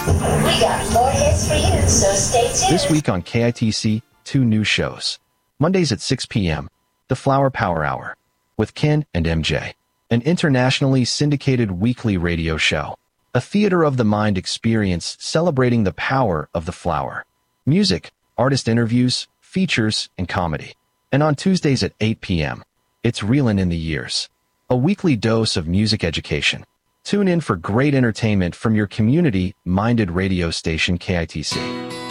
We got more hits for you, so stay tuned. This week on KITC, 2 new shows. Mondays at 6 p.m., The Flower Power Hour, with Ken and MJ. An internationally syndicated weekly radio show. A theater of the mind experience celebrating the power of the flower. Music, artist interviews, features, and comedy. And on Tuesdays at 8 p.m., it's Reelin' in the Years. A weekly dose of music education. Tune in for great entertainment from your community-minded radio station KITC.